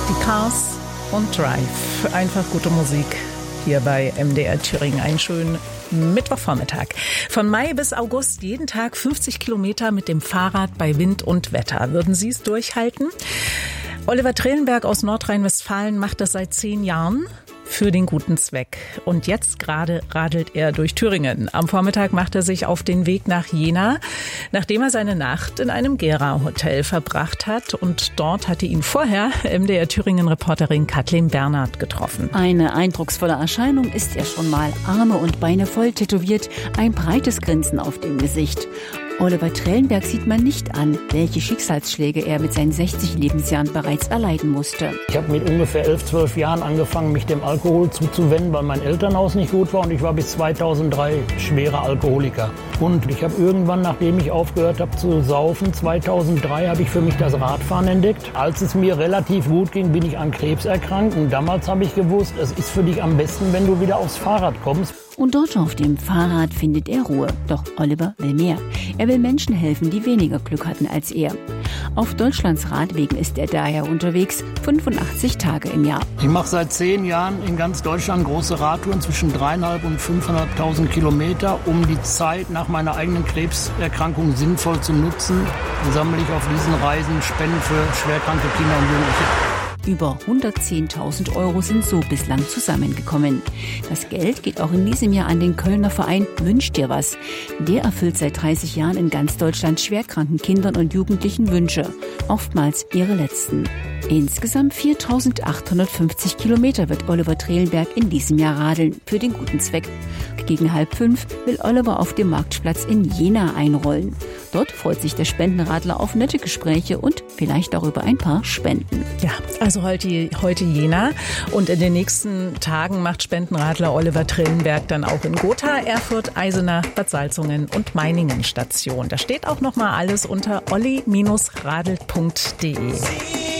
Die Cars und Drive. Einfach gute Musik hier bei MDR Thüringen. Einen schönen Mittwochvormittag. Von Mai bis August jeden Tag 50 Kilometer mit dem Fahrrad bei Wind und Wetter. Würden Sie es durchhalten? Oliver Trellenberg aus Nordrhein-Westfalen macht das seit 10 Jahren für den guten Zweck. Und jetzt gerade radelt er durch Thüringen. Am Vormittag macht er sich auf den Weg nach Jena, nachdem er seine Nacht in einem Gera-Hotel verbracht hat. Und dort hatte ihn vorher MDR Thüringen-Reporterin Kathleen Bernhard getroffen. Eine eindrucksvolle Erscheinung ist er schon mal. Arme und Beine voll tätowiert, ein breites Grinsen auf dem Gesicht. Oliver Trellenberg sieht man nicht an, welche Schicksalsschläge er mit seinen 60 Lebensjahren bereits erleiden musste. Ich habe mit ungefähr 11, 12 Jahren angefangen, mich dem Alkohol zuzuwenden, weil mein Elternhaus nicht gut war, und ich war bis 2003 schwerer Alkoholiker. Und ich habe irgendwann, nachdem ich aufgehört habe zu saufen, 2003 habe ich für mich das Radfahren entdeckt. Als es mir relativ gut ging, bin ich an Krebs erkrankt, und damals habe ich gewusst, es ist für dich am besten, wenn du wieder aufs Fahrrad kommst. Und dort auf dem Fahrrad findet er Ruhe. Doch Oliver will mehr. Er will Menschen helfen, die weniger Glück hatten als er. Auf Deutschlands Radwegen ist er daher unterwegs, 85 Tage im Jahr. Ich mache seit 10 Jahren in ganz Deutschland große Radtouren zwischen 3.500 und 500.000 Kilometer, um die Zeit nach meiner eigenen Krebserkrankung sinnvoll zu nutzen. Dann sammle ich auf diesen Reisen Spenden für schwerkranke Kinder und Jugendliche. Über 110.000 Euro sind so bislang zusammengekommen. Das Geld geht auch in diesem Jahr an den Kölner Verein Wünsch dir was. Der erfüllt seit 30 Jahren in ganz Deutschland schwerkranken Kindern und Jugendlichen Wünsche, oftmals ihre letzten. Insgesamt 4.850 Kilometer wird Oliver Trellenberg in diesem Jahr radeln, für den guten Zweck. Gegen 4:30 will Oliver auf dem Marktplatz in Jena einrollen. Dort freut sich der Spendenradler auf nette Gespräche und vielleicht auch über ein paar Spenden. Ja, also heute Jena, und in den nächsten Tagen macht Spendenradler Oliver Trellenberg dann auch in Gotha, Erfurt, Eisenach, Bad Salzungen und Meiningen Station. Da steht auch noch mal alles unter olli-radelt.de.